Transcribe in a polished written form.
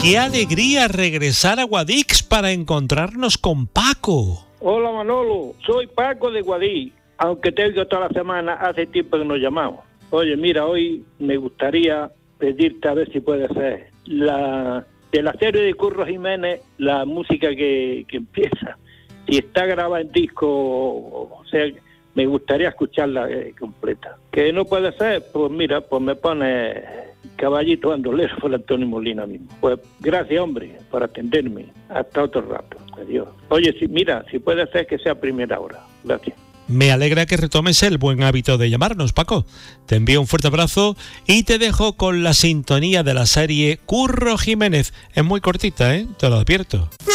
¡Qué alegría regresar a Guadix para encontrarnos con Paco! Hola Manolo, soy Paco de Guadix, aunque te oigo toda la semana, hace tiempo que nos llamamos. Oye, mira, hoy me gustaría pedirte a ver si puede ser de la serie de Curro Jiménez, la música que empieza. Si está grabada en disco, o sea, me gustaría escucharla completa. Que no puede ser, pues mira, pues me pone Caballito Bandolero por Antonio Molina mismo. Pues gracias, hombre, por atenderme. Hasta otro rato. Adiós. Oye, si puede ser que sea primera hora. Gracias. Me alegra que retomes el buen hábito de llamarnos, Paco. Te envío un fuerte abrazo y te dejo con la sintonía de la serie Curro Jiménez. Es muy cortita, te lo advierto.